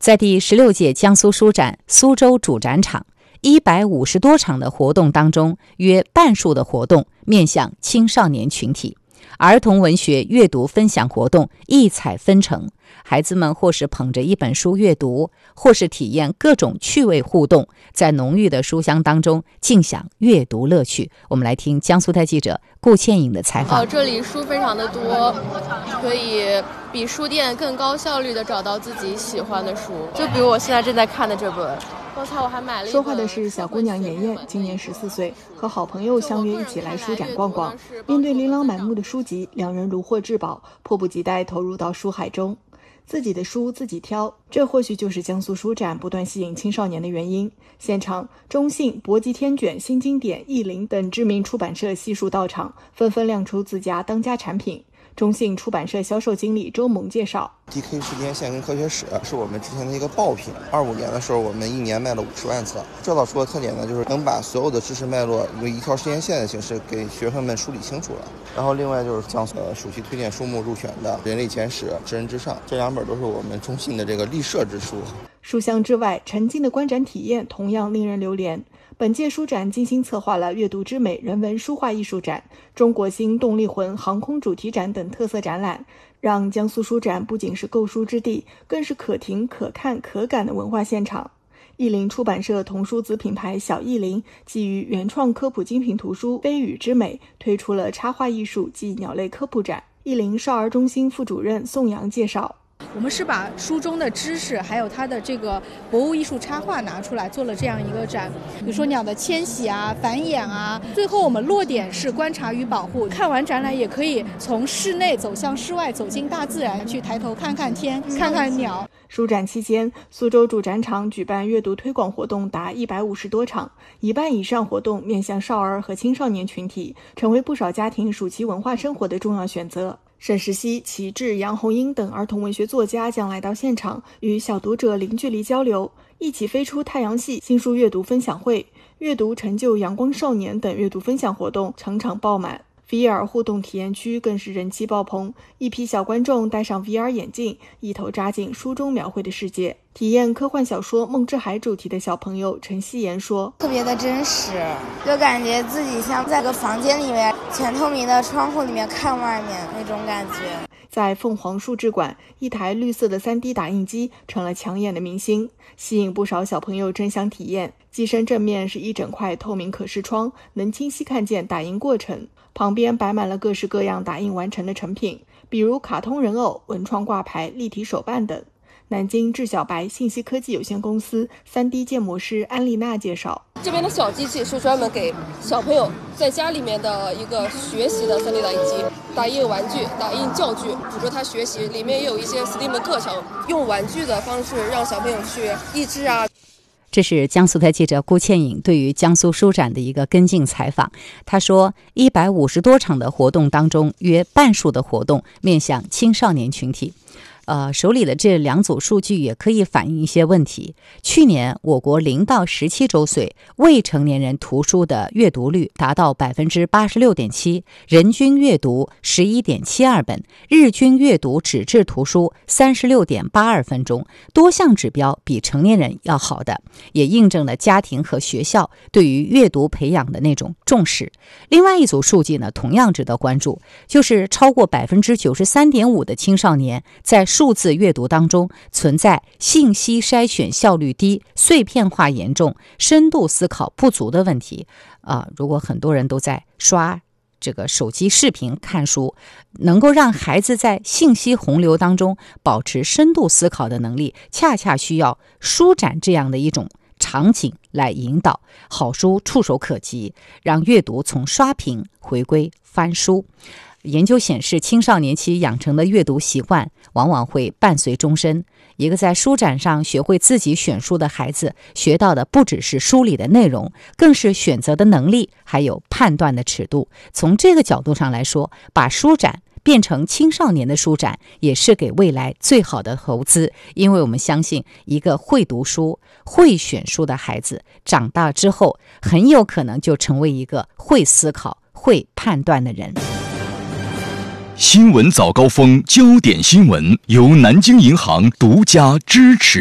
在第16届江苏书展苏州主展场150多场的活动当中，约半数的活动面向青少年群体。儿童文学阅读分享活动异彩纷呈，孩子们或是捧着一本书阅读，或是体验各种趣味互动，在浓郁的书香当中尽享阅读乐趣。我们来听江苏台记者顾倩颖的采访。 这里书非常的多，可以比书店更高效率的找到自己喜欢的书。就比如我现在正在看的这本，刚才我还买了一本。 说话的是小姑娘妍妍，今年14岁，和好朋友相约一起来书展逛逛。面对琳琅满目的书籍，两人如获至宝，迫不及待投入到书海中。自己的书自己挑，这或许就是江苏书展不断吸引青少年的原因。现场，中信、博济天卷、新经典、译林等知名出版社悉数到场，纷纷亮出自家当家产品。中信出版社销售经理周萌介绍 ，DK 时间线跟科学史是我们之前的一个爆品。25年的时候，我们1年卖了50万册。这套书的特点呢，就是能把所有的知识脉络用一条时间线的形式给学生们梳理清楚了。然后另外就是像暑期推荐书目入选的《人类简史》《知人之上》，这2本都是我们中信的这个立社之书。 书香之外，沉浸的观展体验同样令人流连。本届书展精心策划了阅读之美人文书画艺术展、中国新动力魂航空主题展等特色展览，让江苏书展不仅是购书之地，更是可听可看可感的文化现场。译林出版社童书子品牌小译林基于原创科普精品图书《飞羽之美》，推出了插画艺术暨鸟类科普展。译林少儿中心副主任宋阳介绍， 我们是把书中的知识还有它的这个博物艺术插画拿出来做了这样一个展，比如说鸟的迁徙啊、繁衍啊，最后我们落点是观察与保护。看完展览也可以从室内走向室外，走进大自然，去抬头看看天，看看鸟。 书展期间，苏州主展场举办阅读推广活动达150多场，一半以上活动面向少儿和青少年群体，成为不少家庭暑期文化生活的重要选择。沈石溪、齐志、杨红英等儿童文学作家将来到现场，与小读者零距离交流，一起飞出太阳系新书阅读分享会、阅读成就阳光少年等阅读分享活动场场爆满。VR 互动体验区更是人气爆棚，一批小观众戴上 VR 眼镜，一头扎进书中描绘的世界。体验科幻小说《梦之海》主题的小朋友陈希言说， 特别的真实，就感觉自己像在个房间里面，全透明的窗户里面看外面那种感觉。 在凤凰数志馆，一台绿色的 3D 打印机成了抢眼的明星，吸引不少小朋友争相体验。机身正面是一整块透明可视窗，能清晰看见打印过程。旁边摆满了各式各样打印完成的成品，比如卡通人偶、文创挂牌、立体手办等。南京智小白信息科技有限公司 3D 建模师安丽娜介绍， 这边的小机器是专门给小朋友在家里面的一个学习的 3D 打印机，打印玩具、打印教具，辅助他学习。里面也有一些 STEAM 的课程，用玩具的方式让小朋友去益智啊。 这是江苏台记者顾倩颖对于江苏书展的一个跟进采访。他说，150多场的活动当中，约半数的活动面向青少年群体。手里的这2组数据也可以反映一些问题。去年我国0到17周岁未成年人图书的阅读率达到 86.7%， 人均阅读 11.72 本，日均阅读纸质图书 36.82 分钟，多项指标比成年人要好的，也印证了家庭和学校对于阅读培养的那种重视。另外一组数据呢，同样值得关注，就是超过 93.5% 的青少年在数字阅读当中存在信息筛选效率低、碎片化严重、深度思考不足的问题。如果很多人都在刷这个手机视频看书，能够让孩子在信息洪流当中保持深度思考的能力，恰恰需要书展这样的一种场景来引导，好书触手可及，让阅读从刷屏回归翻书。研究显示，青少年期养成的阅读习惯往往会伴随终身。一个在书展上学会自己选书的孩子，学到的不只是书里的内容，更是选择的能力，还有判断的尺度。从这个角度上来说，把书展变成青少年的书展，也是给未来最好的投资。因为我们相信，一个会读书、会选书的孩子，长大之后很有可能就成为一个会思考、会判断的人。 新闻早高峰，焦点新闻由南京银行独家支持。